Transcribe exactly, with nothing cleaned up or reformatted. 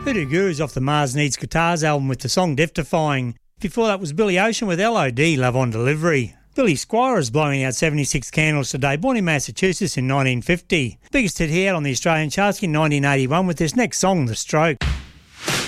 Hoodoo Gurus off the Mars Needs Guitars album with the song Death Defying. Before that was Billy Ocean with L O D, Love on Delivery. Billy Squire is blowing out seventy-six candles today, born in Massachusetts in nineteen fifty. Biggest hit he had on the Australian charts in nineteen eighty-one with this next song, The Stroke.